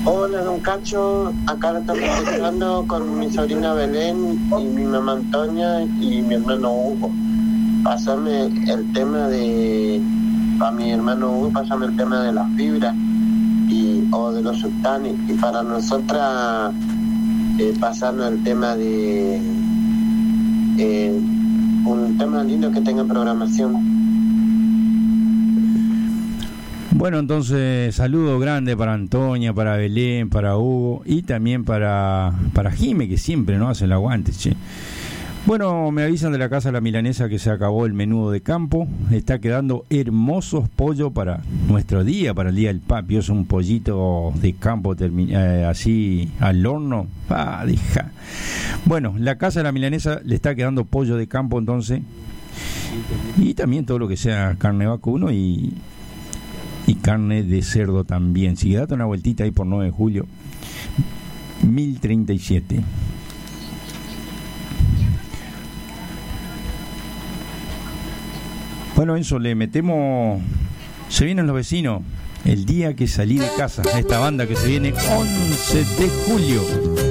Hola, don Cacho. Acá lo estamos escuchando con mi sobrina Belén y mi mamá Antonia y mi hermano Hugo. Pásame el tema de... Para mi hermano Hugo, pásame el tema de las fibras o de los sultanes. Y para nosotras, pasarnos el tema de... un tema lindo que tenga programación. Bueno, entonces saludo grande para Antonia, para Belén, para Hugo y también para Jime, que siempre no hace el aguante, che. Bueno, me avisan de la casa La Milanesa que se acabó el menudo de campo. Está quedando hermosos pollos para nuestro día, para el día del papi. Es un pollito de campo así al horno. Deja. Bueno, la casa La Milanesa le está quedando pollo de campo entonces. Y también todo lo que sea carne vacuno y carne de cerdo también. Si date una vueltita ahí por 9 de julio 1037. Bueno, Enzo, le metemos... Se vienen los vecinos. El día que salí de casa. Esta banda que se viene 11 de julio.